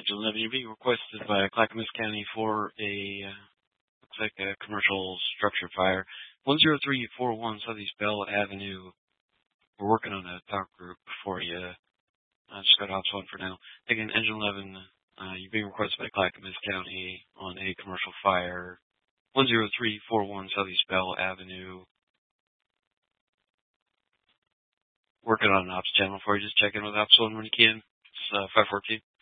Engine 11. You're being requested by Clackamas County for looks like a commercial structure fire. 10341 Southeast Bell Avenue. We're working on a talk group for you. Just got ops 1 for now. Again, Engine 11, you're being requested by Clackamas County on a commercial fire. 10341 Southeast Bell Avenue. Working on an ops channel for you. Just check in with ops 1 when you can. It's 542.